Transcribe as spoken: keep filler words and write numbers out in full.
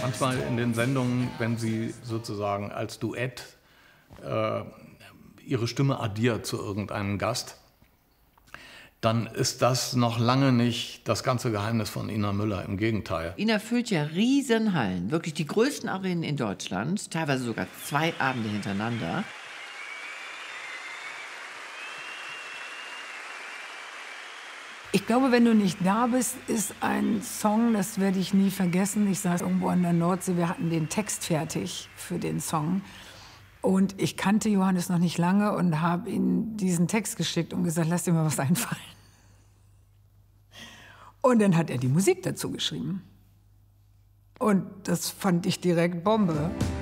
Manchmal in den Sendungen, wenn Sie sozusagen als Duett äh, Ihre Stimme addiert zu irgendeinem Gast, dann ist das noch lange nicht das ganze Geheimnis von Ina Müller. Im Gegenteil. Ina füllt ja Riesenhallen, wirklich die größten Arenen in Deutschland, teilweise sogar zwei Abende hintereinander. Ich glaube, wenn du nicht da bist, ist ein Song, das werde ich nie vergessen. Ich saß irgendwo an der Nordsee, wir hatten den Text fertig für den Song. Und ich kannte Johannes noch nicht lange und habe ihm diesen Text geschickt und gesagt, lass dir mal was einfallen. Und dann hat er die Musik dazu geschrieben. Und das fand ich direkt Bombe.